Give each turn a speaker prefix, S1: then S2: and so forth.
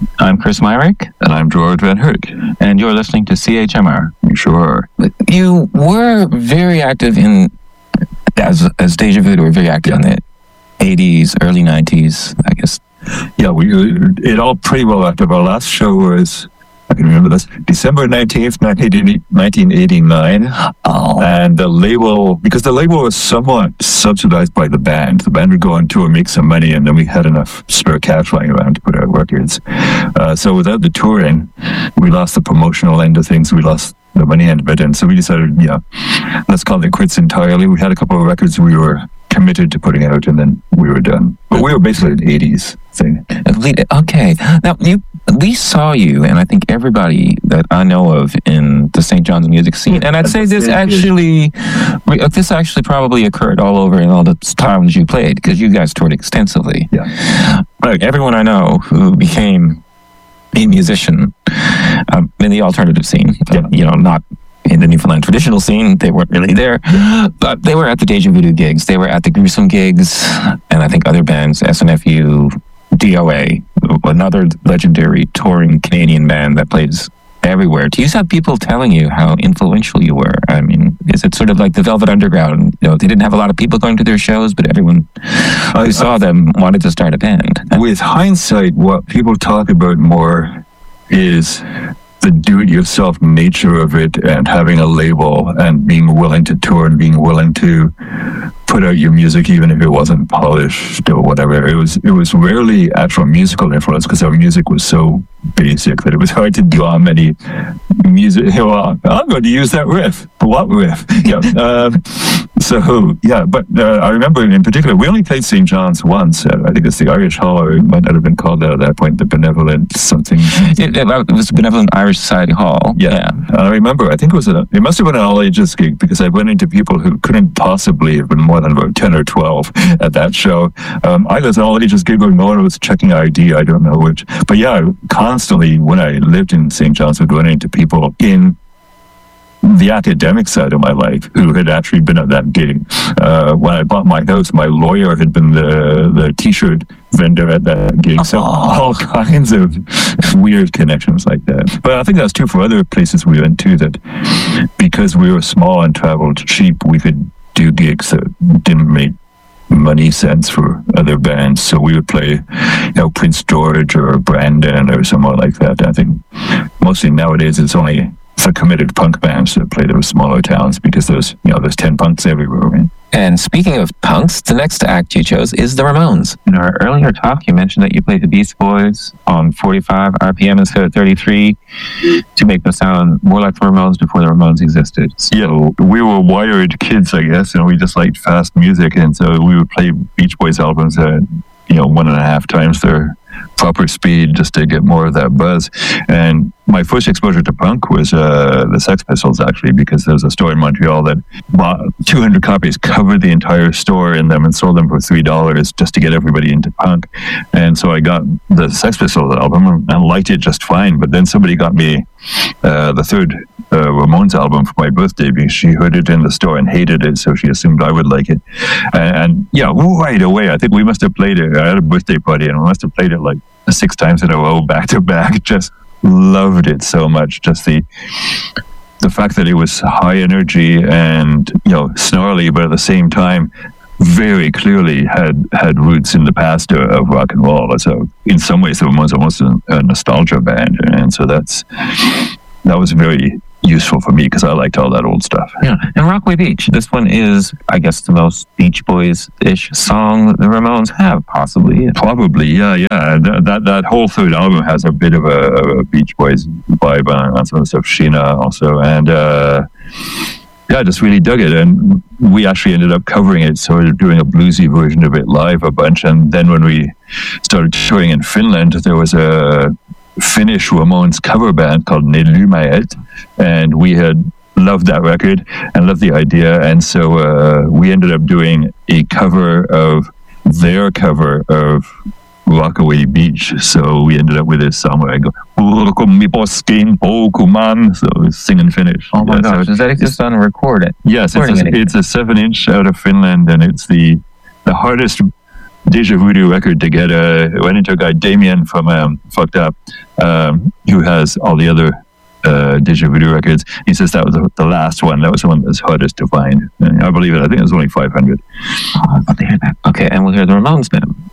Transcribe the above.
S1: I'm Chris Myrick.
S2: And I'm George Van Herk.
S1: And you're listening to CHMR.
S2: You sure are.
S1: You were very active as Deja Vu, were very active in the 80s, early 90s, I guess.
S2: Yeah, it all pretty well active. Our last show was, I can remember this, December 19th, 1989.
S1: Oh.
S2: And the label, because the label was somewhat subsidized by the band would go on tour, make some money, and then we had enough spare cash lying around to put out records. So without the touring, we lost the promotional end of things. We lost the money end of it. And so we decided, let's call it quits entirely. We had a couple of records we were committed to putting out, and then we were done. But we were basically an 80s thing.
S1: Okay. Now, we saw you, and I think everybody that I know of in the St. John's music scene, and I'd say this actually probably occurred all over in all the towns you played, because you guys toured extensively.
S2: Yeah.
S1: Like everyone I know who became a musician in the alternative scene, not in the Newfoundland traditional scene, they weren't really there, but they were at the Deja Voodoo gigs, they were at the Gruesome gigs, and I think other bands, SNFU, DOA, another legendary touring Canadian band that plays everywhere. Do you have people telling you how influential you were? I mean, is it sort of like the Velvet Underground? They didn't have a lot of people going to their shows, but everyone who saw them wanted to start a band.
S2: With hindsight, what people talk about more is the do-it-yourself nature of it, and having a label, and being willing to tour, and being willing to put out your music even if it wasn't polished or whatever. It was rarely actual musical influence, because our music was so basic that it was hard to draw many music. Well, I'm going to use that riff. What riff? But I remember in particular, we only played St. John's once. I think it's the Irish Hall, or it might not have been called that at that point, the Benevolent something.
S1: It was Benevolent Irish Society Hall.
S2: Yeah. I remember, I think it must have been an all-ages gig, because I went into people who couldn't possibly have been more than about 10 or 12 at that show. Either it's an all-ages gig or no one was checking ID, I don't know which. But constantly when I lived in St. John's, would run into people in the academic side of my life who had actually been at that gig. When I bought my house, my lawyer had been the t-shirt vendor at that gig. So all kinds of weird connections like that. But I think that's true for other places we went to, that because we were small and traveled cheap, we could do gigs that didn't make money sense for other bands. So we would play, Prince George or Brandon or someone like that. I think mostly nowadays it's only for committed punk bands that play those smaller towns, because there's 10 punks everywhere, right?
S1: And speaking of punks, the next act you chose is the Ramones. In our earlier talk, you mentioned that you played the Beast Boys on 45 RPM instead of 33 to make them sound more like the Ramones before the Ramones existed.
S2: So we were wired kids, I guess, and we just liked fast music, and so we would play Beach Boys albums at 1.5 times their proper speed, just to get more of that buzz. And my first exposure to punk was the Sex Pistols, actually, because there was a store in Montreal that bought 200 copies, covered the entire store in them, and sold them for $3 just to get everybody into punk. And so I got the Sex Pistols album and liked it just fine. But then somebody got me the third Ramones album for my birthday, because she heard it in the store and hated it, so she assumed I would like it. And right away, I think we must have played it. I had a birthday party, and we must have played it like 6 times in a row, back to back. Just loved it so much. Just the fact that it was high energy and snarly, but at the same time very clearly had roots in the past of rock and roll. So in some ways it was almost a nostalgia band, and so that was very useful for me, because I liked all that old stuff.
S1: Yeah, and Rockaway Beach. This one is, I guess, the most Beach Boys-ish song the Ramones have, possibly.
S2: Probably, yeah. That whole third album has a bit of a Beach Boys vibe on some of the stuff. Sheena also, and I just really dug it. And we actually ended up covering it, sort of doing a bluesy version of it live a bunch. And then when we started touring in Finland, there was a Finnish Ramones cover band called Ne Lumaet, and we had loved that record and loved the idea, and so we ended up doing a cover of their cover of Rockaway Beach. So we ended up with this song where I go, so sing in Finnish.
S1: Oh my gosh, does that exist on a record?
S2: Yes, it's a 7-inch out of Finland, and it's the hardest Deja Voodoo record to get went into a guy, Damien from Fucked Up, who has all the other Deja Voodoo records. He says that was the last one. That was the one that's hardest to find. And I believe it. I think it was only 500.
S1: Oh, I'd love to hear that. Okay, and we'll hear the Ramones now.